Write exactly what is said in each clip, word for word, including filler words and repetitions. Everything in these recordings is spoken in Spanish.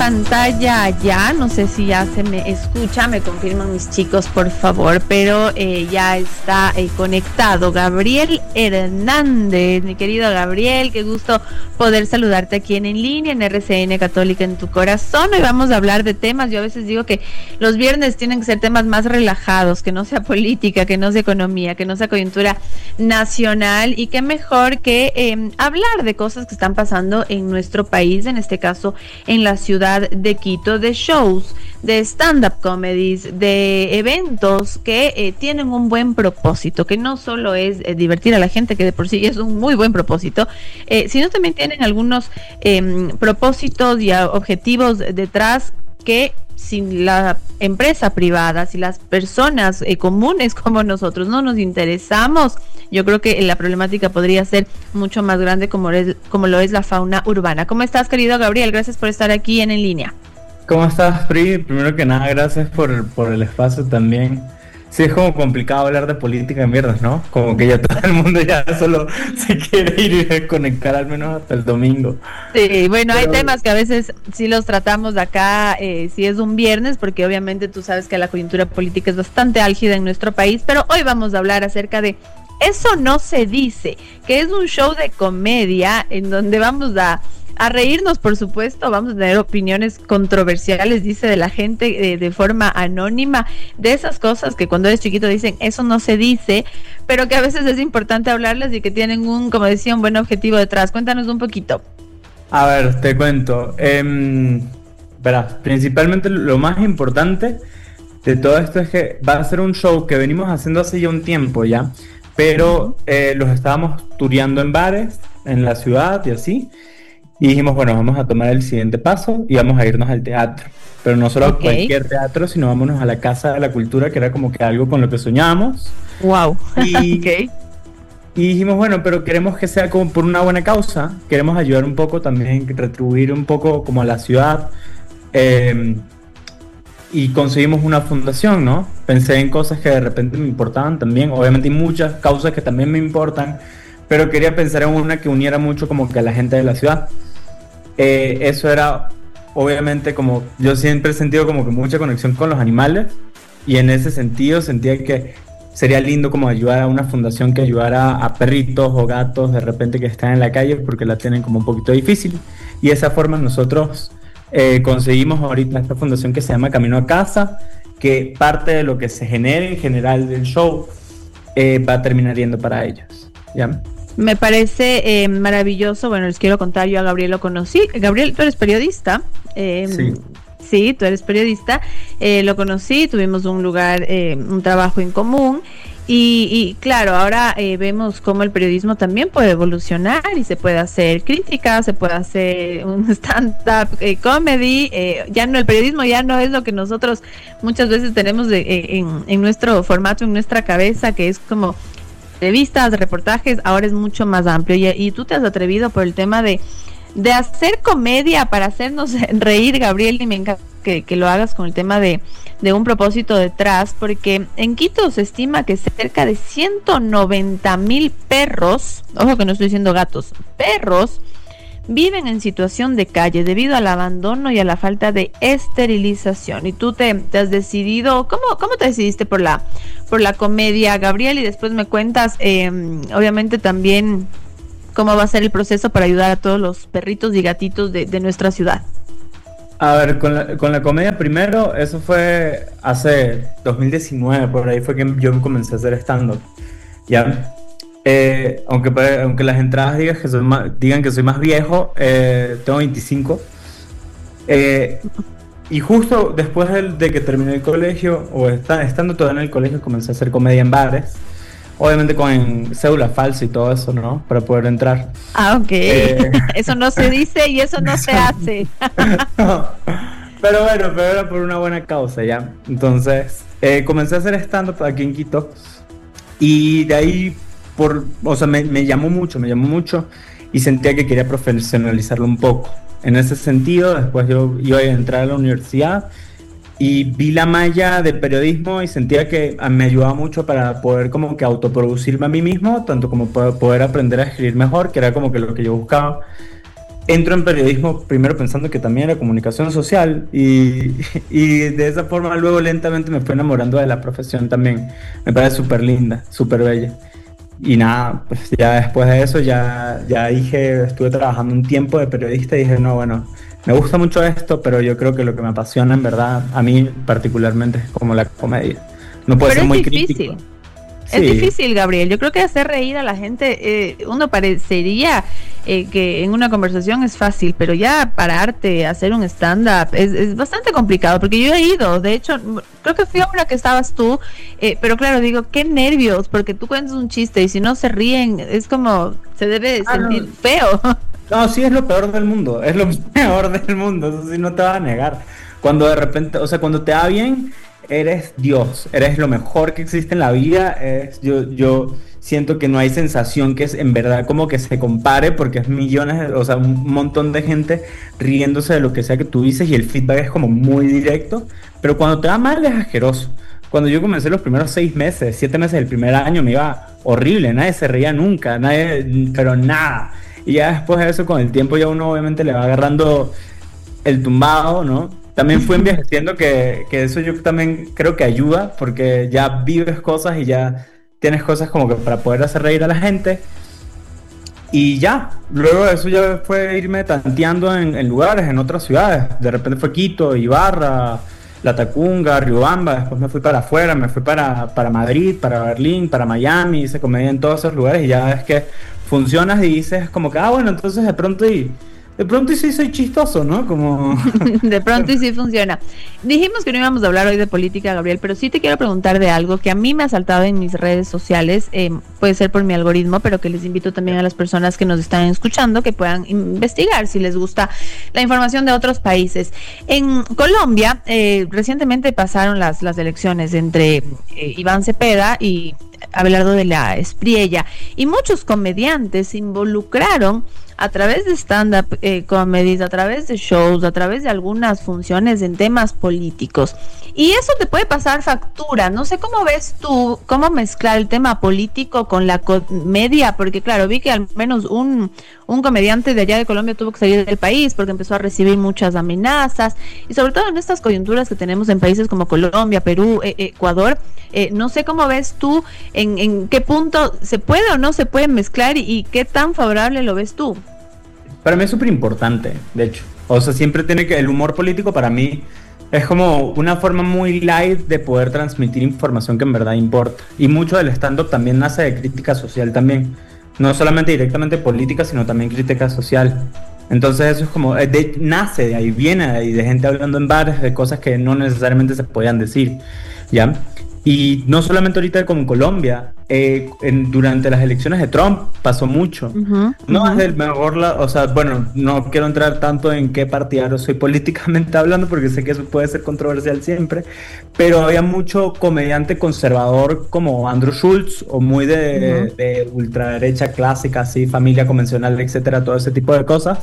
pantalla ya, no sé si ya se me escucha, me confirman mis chicos por favor, pero eh, ya está eh, conectado Gabriel Hernández, mi querido Gabriel, qué gusto poder saludarte aquí en En Línea, en R C N Católica en tu corazón. Hoy vamos a hablar de temas, yo a veces digo que los viernes tienen que ser temas más relajados, que no sea política, que no sea economía, que no sea coyuntura nacional, y qué mejor que eh, hablar de cosas que están pasando en nuestro país, en este caso en la ciudad de Quito, de shows, de stand-up comedies, de eventos que eh, tienen un buen propósito, que no solo es eh, divertir a la gente, que de por sí es un muy buen propósito, eh, sino también tienen algunos eh, propósitos y objetivos detrás que si la empresa privada, si las personas eh, comunes como nosotros no nos interesamos, yo creo que la problemática podría ser mucho más grande como, es, como lo es la fauna urbana. ¿Cómo estás, querido Gabriel? Gracias por estar aquí en En Línea. ¿Cómo estás, Pri? Primero que nada, gracias por, por el espacio también. Sí, es como complicado hablar de política en viernes, ¿no? Como que ya todo el mundo ya solo se quiere ir y desconectar al menos hasta el domingo. Sí, bueno, pero hay temas que a veces sí los tratamos de acá, eh, si es un viernes, porque obviamente tú sabes que la coyuntura política es bastante álgida en nuestro país, pero hoy vamos a hablar acerca de Eso no se dice, que es un show de comedia en donde vamos a... a reírnos, por supuesto, vamos a tener opiniones controversiales, dice de la gente eh, de forma anónima, de esas cosas que cuando eres chiquito dicen, eso no se dice, pero que a veces es importante hablarlas y que tienen un, como decía, un buen objetivo detrás. Cuéntanos un poquito. A ver, te cuento. Eh, verás, principalmente lo más importante de todo esto es que va a ser un show que venimos haciendo hace ya un tiempo ya, pero eh, los estábamos tureando en bares, en la ciudad y así. Y dijimos, bueno, vamos a tomar el siguiente paso y vamos a irnos al teatro. Pero no solo okay. a cualquier teatro, sino vámonos a la Casa de la Cultura, que era como que algo con lo que soñábamos. Wow. Y, okay. y dijimos, bueno, pero queremos que sea como por una buena causa. Queremos ayudar un poco también, retribuir un poco como a la ciudad. Eh, y conseguimos una fundación, ¿no? Pensé en cosas que de repente me importaban también. Obviamente hay muchas causas que también me importan, pero quería pensar en una que uniera mucho como que a la gente de la ciudad. Eh, eso era, obviamente, como yo siempre he sentido como que mucha conexión con los animales, y en ese sentido sentía que sería lindo como ayudar a una fundación que ayudara a perritos o gatos de repente que están en la calle porque la tienen como un poquito difícil, y de esa forma nosotros eh, conseguimos ahorita esta fundación que se llama Camino a Casa, que parte de lo que se genere en general del show eh, va a terminar yendo para ellos, ¿ya? Me parece eh, maravilloso. Bueno, les quiero contar, yo a Gabriel lo conocí. Gabriel, tú eres periodista. Eh, sí. Sí, tú eres periodista. Eh, lo conocí, tuvimos un lugar, eh, un trabajo en común. Y, y claro, ahora eh, vemos cómo el periodismo también puede evolucionar y se puede hacer crítica, se puede hacer un stand-up eh, comedy. Eh, ya no, el periodismo ya no es lo que nosotros muchas veces tenemos de, eh, en, en nuestro formato, en nuestra cabeza, que es como entrevistas, reportajes. Ahora es mucho más amplio, y, y tú te has atrevido por el tema de, de hacer comedia para hacernos reír, Gabriel, y me encanta que, que lo hagas con el tema de, de un propósito detrás, porque en Quito se estima que cerca de ciento noventa mil perros, ojo que no estoy diciendo gatos, perros, viven en situación de calle debido al abandono y a la falta de esterilización. Y tú te, te has decidido, ¿cómo, cómo te decidiste por la, por la comedia, Gabriel? Y después me cuentas, eh, obviamente también, cómo va a ser el proceso para ayudar a todos los perritos y gatitos de, de nuestra ciudad. A ver, con la, con la comedia primero, eso fue hace dos mil diecinueve, por ahí fue que yo comencé a hacer stand-up, ¿ya? Eh, aunque, aunque las entradas digan que soy más, digan que soy más viejo, eh, tengo veinticinco, eh, y justo después de, de que terminé el colegio, o está, estando todavía en el colegio, comencé a hacer comedia en bares, obviamente con cédula falsa y todo eso, ¿no? Para poder entrar. Ah, ok. Eh, eso no se dice y eso no se hace. No, pero bueno, pero era por una buena causa, ¿ya? Entonces, eh, comencé a hacer stand-up aquí en Quito, y de ahí Por, o sea, me, me llamó mucho, me llamó mucho y sentía que quería profesionalizarlo un poco. En ese sentido, después yo iba a entrar a la universidad y vi la malla de periodismo y sentía que me ayudaba mucho para poder como que autoproducirme a mí mismo, tanto como poder aprender a escribir mejor, que era como que lo que yo buscaba. entro en periodismo primero pensando que también era comunicación social y, y de esa forma luego lentamente me fui enamorando de la profesión también. Me parece súper linda, súper bella. Y nada, pues ya después de eso ya, ya dije, estuve trabajando un tiempo de periodista y dije, no, bueno, me gusta mucho esto, pero yo creo que lo que me apasiona en verdad, a mí particularmente, es como la comedia. No puede ser muy crítico. Es sí. difícil, Gabriel. Yo creo que hacer reír a la gente, eh, uno parecería eh, que en una conversación es fácil, pero ya pararte, hacer un stand-up es, es bastante complicado, porque yo he ido, de hecho, creo que fui a una que estabas tú, eh, pero claro, digo, qué nervios, porque tú cuentas un chiste y si no se ríen, es como, se debe ah, sentir no. feo. No, sí, es lo peor del mundo, es lo peor del mundo, eso sí no te vas a negar. Cuando de repente, o sea, cuando te va bien, eres Dios, eres lo mejor que existe en la vida. Es, yo, yo siento que no hay sensación que es en verdad como que se compare, porque es millones, o sea, un montón de gente riéndose de lo que sea que tú dices y el feedback es como muy directo, pero cuando te va mal es asqueroso. Cuando yo comencé los primeros seis meses, siete meses del primer año me iba horrible, nadie se reía nunca, nadie, pero nada. Y ya después de eso, con el tiempo ya uno obviamente le va agarrando el tumbado, ¿no? También fui envejeciendo que, que eso yo también creo que ayuda, porque ya vives cosas y ya tienes cosas como que para poder hacer reír a la gente. Y ya, luego de eso ya fue irme tanteando en, en lugares, en otras ciudades. De repente fue Quito, Ibarra, La Tacunga, Riobamba. Después me fui para afuera, me fui para, para Madrid, para Berlín, para Miami. Hice comedia en todos esos lugares y ya es que funcionas y dices como que, ah, bueno, entonces de pronto y... De pronto y sí soy chistoso, ¿no? Como... de pronto y sí funciona. Dijimos que no íbamos a hablar hoy de política, Gabriel, pero sí te quiero preguntar de algo que a mí me ha saltado en mis redes sociales, eh, puede ser por mi algoritmo, pero que les invito también a las personas que nos están escuchando que puedan investigar si les gusta la información de otros países. En Colombia, eh, recientemente pasaron las, las elecciones entre eh, Iván Cepeda y Abelardo de la Espriella, y muchos comediantes se involucraron a través de stand-up eh, comedies, a través de shows, a través de algunas funciones en temas políticos. Y eso te puede pasar factura. No sé cómo ves tú, cómo mezclar el tema político con la comedia, porque claro, vi que al menos un, un comediante de allá de Colombia tuvo que salir del país porque empezó a recibir muchas amenazas, y sobre todo en estas coyunturas que tenemos en países como Colombia, Perú, eh, Ecuador. Eh, no sé cómo ves tú, en, en qué punto se puede o no se puede mezclar y, y qué tan favorable lo ves tú. Para mí es súper importante, de hecho. O sea, siempre tiene que... El humor político para mí es como una forma muy light de poder transmitir información que en verdad importa. Y mucho del stand-up también nace de crítica social también. No solamente directamente política, sino también crítica social. Entonces eso es como... De, nace de ahí, viene de ahí, de gente hablando en bares de cosas que no necesariamente se podían decir, ¿ya? Y no solamente ahorita como en Colombia, eh, en, durante las elecciones de Trump pasó mucho. Uh-huh, no uh-huh. es el mejor, la, o sea, bueno, no quiero entrar tanto en qué partidario soy políticamente hablando, porque sé que eso puede ser controversial siempre, pero había mucho comediante conservador como Andrew Schultz, o muy de, uh-huh. de ultraderecha clásica, así, familia convencional, etcétera, todo ese tipo de cosas,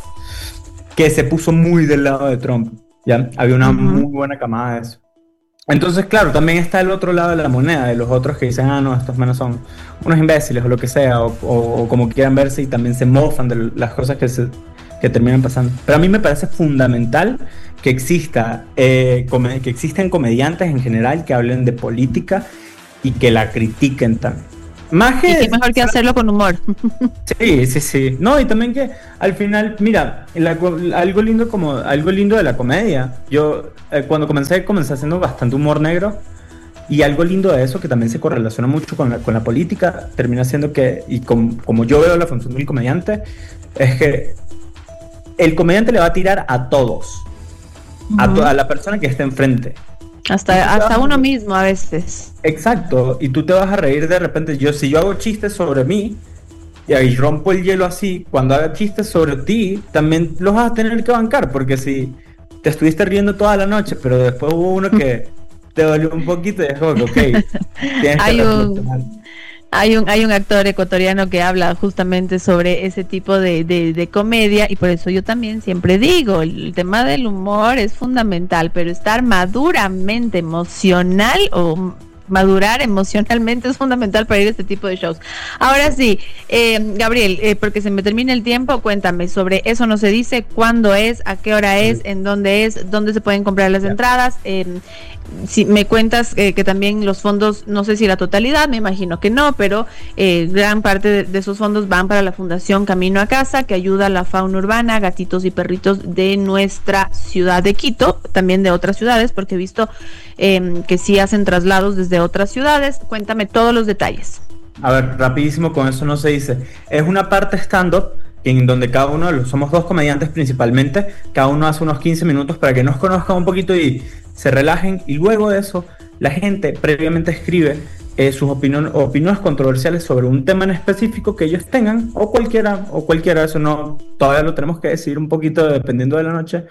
que se puso muy del lado de Trump, ¿ya? Había una uh-huh. muy buena camada de eso. Entonces, claro, también está el otro lado de la moneda, de los otros que dicen, ah, no, estos menos son unos imbéciles o lo que sea, o, o, o como quieran verse, y también se mofan de las cosas que, se, que terminan pasando. Pero a mí me parece fundamental que exista, eh, come, que existen comediantes en general que hablen de política y que la critiquen también. Más que, y que mejor que hacerlo con humor. Sí, sí, sí. No, y también que al final, mira, la, algo lindo como algo lindo de la comedia. Yo eh, cuando comencé, comencé haciendo bastante humor negro, y algo lindo de eso que también se correlaciona mucho con la, con la política, termina siendo que, y com, como yo veo la función del comediante, es que el comediante le va a tirar a todos, uh-huh. a, to, a la persona que esté enfrente. Hasta, hasta uno mismo a veces. Exacto, y tú te vas a reír de repente. Yo, si yo hago chistes sobre mí y ahí rompo el hielo así, cuando haga chistes sobre ti, también los vas a tener que bancar, porque si te estuviste riendo toda la noche, pero después hubo uno que te dolió un poquito y es como que, ok, tienes hay que reflexionar. Hay un, hay un actor ecuatoriano que habla justamente sobre ese tipo de, de, de comedia, y por eso yo también siempre digo, el tema del humor es fundamental, pero estar maduramente emocional o madurar emocionalmente es fundamental para ir a este tipo de shows. Ahora sí, eh, Gabriel, eh, porque se me termina el tiempo, cuéntame sobre Eso No Se Dice, cuándo es, a qué hora es, en dónde es, dónde se pueden comprar las entradas. Eh, si me cuentas eh, que también los fondos, no sé si la totalidad, me imagino que no, pero eh, gran parte de, de esos fondos van para la Fundación Camino a Casa, que ayuda a la fauna urbana, gatitos y perritos de nuestra ciudad de Quito, también de otras ciudades, porque he visto eh, que sí hacen traslados desde otras ciudades. Cuéntame todos los detalles. A ver, rapidísimo, con Eso No Se Dice. Es una parte stand-up en donde cada uno de los, somos dos comediantes principalmente, cada uno hace unos quince minutos para que nos conozcan un poquito y se relajen, y luego de eso la gente previamente escribe eh, sus opinión, opiniones controversiales sobre un tema en específico que ellos tengan, o cualquiera, o cualquiera, eso no, todavía lo tenemos que decir un poquito dependiendo de la noche.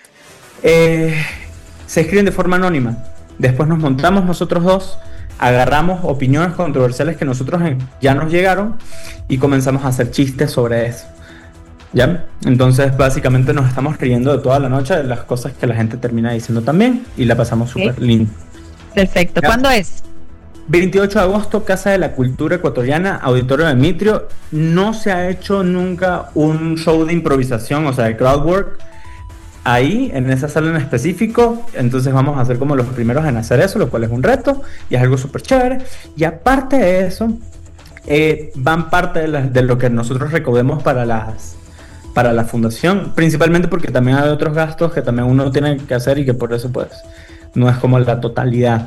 Eh, se escriben de forma anónima, después nos montamos nosotros dos, agarramos opiniones controversiales que nosotros ya nos llegaron y comenzamos a hacer chistes sobre eso. ¿Ya? Entonces básicamente nos estamos riendo de toda la noche de las cosas que la gente termina diciendo también, y la pasamos súper okay. lindo. Perfecto. ¿Ya? ¿Cuándo es? veintiocho de agosto, Casa de la Cultura Ecuatoriana, Auditorio de Mitrio. No se ha hecho nunca un show de improvisación, o sea, de crowdwork ahí, en esa sala en específico. Entonces vamos a ser como los primeros en hacer eso, lo cual es un reto y es algo súper chévere. Y aparte de eso, eh, van parte de, la, de lo que nosotros recaudemos para las para la fundación, principalmente porque también hay otros gastos que también uno tiene que hacer y que por eso pues no es como la totalidad,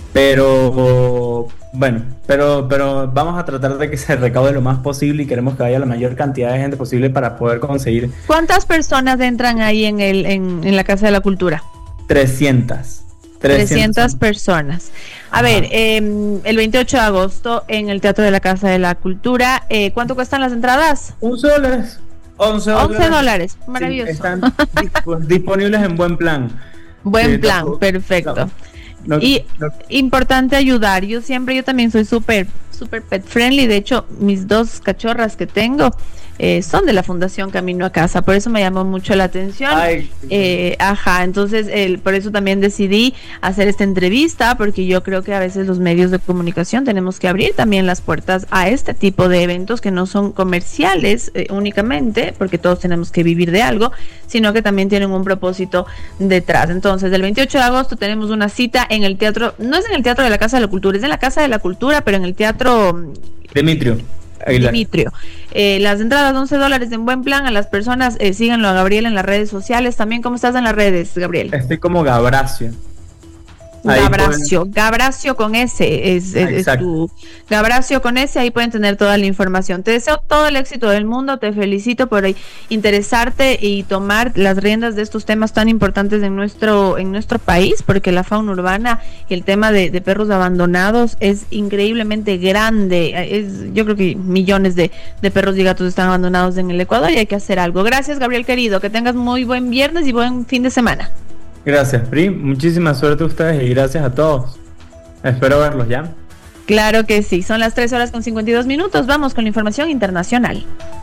pero bueno, pero, pero vamos a tratar de que se recaude lo más posible y queremos que haya la mayor cantidad de gente posible para poder conseguir. ¿Cuántas personas entran ahí en, el, en, en la Casa de la Cultura? trescientas. trescientas personas. A Ajá. ver, eh, el veintiocho de agosto en el Teatro de la Casa de la Cultura, eh, ¿cuánto cuestan las entradas? once dólares. once dólares. once dólares, maravilloso. Sí, están disponibles en Buen Plan. Buen sí, plan, no, perfecto. No, no, y no. Importante ayudar. Yo siempre, yo también soy súper, súper pet friendly. De hecho, mis dos cachorras que tengo eh, son de la Fundación Camino a Casa. Por eso me llamó mucho la atención. Ay, eh, ajá, entonces el, por eso también decidí hacer esta entrevista, porque yo creo que a veces los medios de comunicación tenemos que abrir también las puertas a este tipo de eventos que no son comerciales eh, únicamente, porque todos tenemos que vivir de algo, sino que también tienen un propósito detrás. Entonces, el veintiocho de agosto tenemos una cita en el teatro, no es en el Teatro de la Casa de la Cultura, es en la Casa de la Cultura, pero en el Teatro Demetrio. Dimitrio. Eh, las entradas once dólares en Buen Plan. A las personas, eh, síganlo a Gabriel en las redes sociales. También, ¿cómo estás en las redes, Gabriel? Estoy como Gabracio. Gabracio, pueden... Gabracio con S, es, es, es tu Gabracio con S, ahí pueden tener toda la información. Te deseo todo el éxito del mundo, te felicito por interesarte y tomar las riendas de estos temas tan importantes en nuestro, en nuestro país, porque la fauna urbana y el tema de, de perros abandonados es increíblemente grande. Es, yo creo que millones de, de perros y gatos están abandonados en el Ecuador y hay que hacer algo. Gracias, Gabriel querido, que tengas muy buen viernes y buen fin de semana. Gracias, Pri. Muchísima suerte a ustedes y gracias a todos. Espero verlos ya. Claro que sí. Son las tres horas con cincuenta y dos minutos. Vamos con la información internacional.